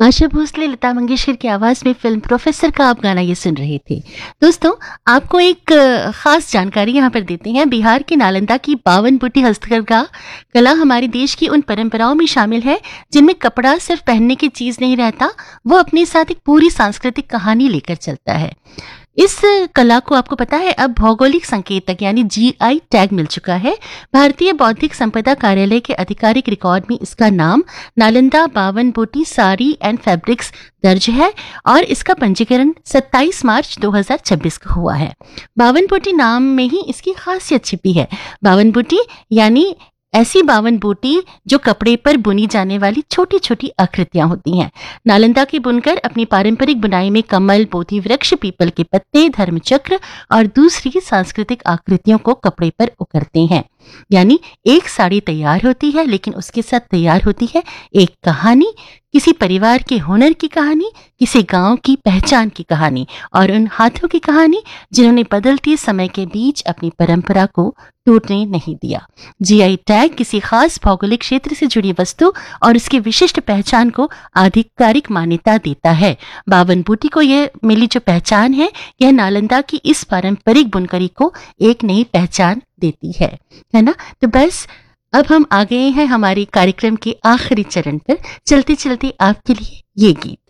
आशा भोसले, लता मंगेशकर की आवाज़ में फ़िल्म प्रोफ़ेसर का आप गाना ये सुन रहे थे। दोस्तों, आपको एक ख़ास जानकारी यहाँ पर देते हैं। बिहार के नालंदा की 52 बूटी हस्तकरघा कला हमारे देश की उन परंपराओं में शामिल है, जिनमें कपड़ा सिर्फ़ पहनने की चीज़ नहीं रहता, वो अपने साथ एक पूरी सांस्कृतिक कहानी लेकर चलता है। इस कला को आपको पता है अब भौगोलिक संकेतक यानी जीआई टैग मिल चुका है। भारतीय बौद्धिक संपदा कार्यालय के आधिकारिक रिकॉर्ड में इसका नाम नालंदा 52 बूटी साड़ी एंड फैब्रिक्स दर्ज है और इसका पंजीकरण 27 मार्च 2026 को हुआ है। 52 बूटी नाम में ही इसकी खासियत छिपी है। 52 बूटी यानी ऐसी 52 बूटी जो कपड़े पर बुनी जाने वाली छोटी छोटी आकृतियां होती हैं। नालंदा के बुनकर अपनी पारंपरिक बुनाई में कमल, बोधि वृक्ष, पीपल के पत्ते, धर्मचक्र और दूसरी सांस्कृतिक आकृतियों को कपड़े पर उकरते हैं। यानी एक साड़ी तैयार होती है, लेकिन उसके साथ तैयार होती है एक कहानी, किसी परिवार के हुनर की कहानी, किसी गांव की पहचान की कहानी और उन हाथों की कहानी जिन्होंने बदलते समय के बीच अपनी परंपरा को टूटने नहीं दिया। जीआई टैग किसी खास भौगोलिक क्षेत्र से जुड़ी वस्तु और उसकी विशिष्ट पहचान को आधिकारिक मान्यता देता है। 52 बूटी को यह मिली जो पहचान है, यह नालंदा की इस पारंपरिक बुनकरी को एक नई पहचान देती है ना। तो बस अब हम आ गए हैं हमारे कार्यक्रम के आखिरी चरण पर। चलते चलते आपके लिए ये गीत।